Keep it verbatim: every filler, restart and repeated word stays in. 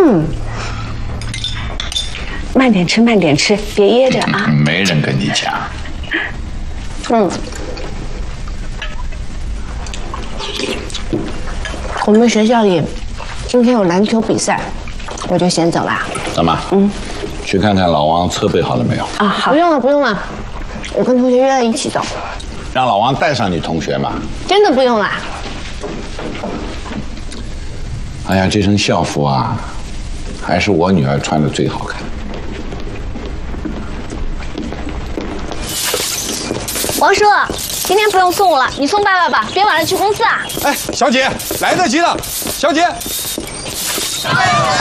嗯，慢点吃，慢点吃，别噎着啊。 没人跟你抢。 嗯。我们学校里今天有篮球比赛，我就先走了。 怎么？嗯，去看看老王车备好了没有？ 啊，好，不用了，不用了，我跟同学约了一起走。 让老王带上你同学嘛。 真的不用啦。 哎呀，这身校服啊，还是我女儿穿的最好看。 王叔，今天不用送我了，你送爸爸吧，别晚了去公司啊。 哎，小姐，来得及了，小姐。